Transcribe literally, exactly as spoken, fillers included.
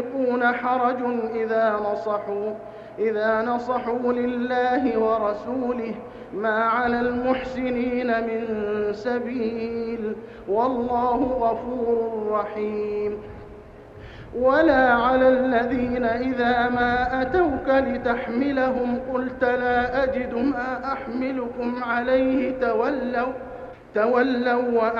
يطيقون حرج إذا نصحوا إذا نصحوا لله ورسوله ما على المحسنين من سبيل والله غفور رحيم. ولا على الذين إذا ما أتوك لتحملهم قلت لا أجد ما أحملكم عليه تولوا تولوا